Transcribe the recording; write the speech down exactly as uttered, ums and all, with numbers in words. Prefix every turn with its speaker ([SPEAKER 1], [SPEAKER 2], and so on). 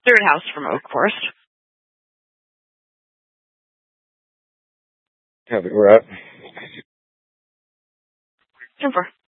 [SPEAKER 1] third house from Oak Forest.
[SPEAKER 2] Have it, we're at.
[SPEAKER 1] ten four.